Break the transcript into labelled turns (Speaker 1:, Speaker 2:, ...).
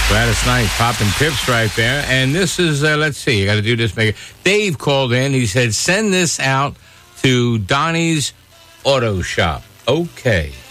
Speaker 1: Gladys Knight popping tips right there. And this is, let's see, you got to do this. Dave called in. He said, send this out to Donnie's Auto Shop. Okay.